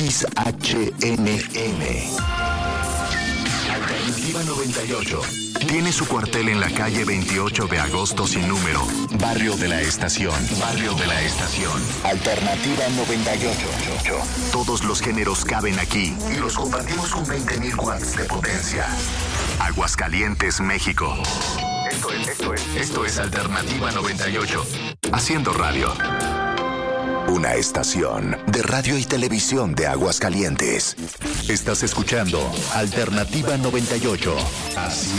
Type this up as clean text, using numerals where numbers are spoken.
XHNM. Alternativa 98. Tiene su cuartel en la calle 28 de agosto sin número. Barrio de la Estación. Barrio de la Estación. Alternativa 98. Todos los géneros caben aquí y los compartimos con 20.000 watts de potencia. Aguascalientes, México. Esto es Alternativa 98. Haciendo radio. Una estación de radio y televisión de Aguascalientes. Estás escuchando Alternativa 98. Así